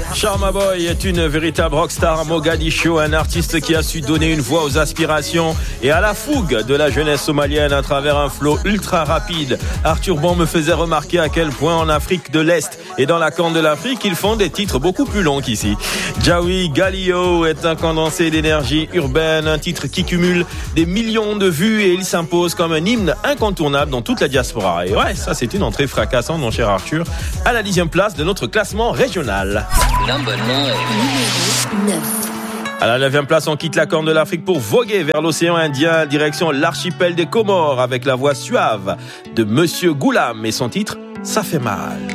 Sharma Boy est une véritable rockstar à Mogadiscio, un artiste qui a su donner une voix aux aspirations et à la fougue de la jeunesse somalienne à travers un flow ultra rapide. Arthur Bon me faisait remarquer à quel point en Afrique de l'Est et dans la Corne de l'Afrique, ils font des titres beaucoup plus longs qu'ici. Jawi Galio est un condensé d'énergie urbaine, un titre qui cumule des millions de vues et il s'impose comme un hymne incontournable dans toute la diaspora. Et ouais, ça c'est une entrée fracassante, mon cher Arthur, à la 10e place de notre classement régional. Number 9. À la 9e place, on quitte la Corne de l'Afrique pour voguer vers l'océan Indien, direction l'archipel des Comores avec la voix suave de Monsieur Goulam et son titre « Ça fait mal ».